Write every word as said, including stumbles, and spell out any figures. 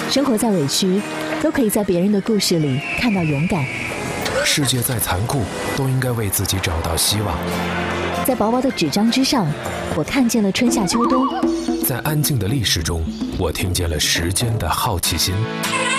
生活再委屈，都可以在别人的故事里看到勇敢。 世界再残酷，都应该为自己找到希望。 在薄薄的纸张之上，我看见了春夏秋冬。 在安静的历史中，我听见了时间的好奇心。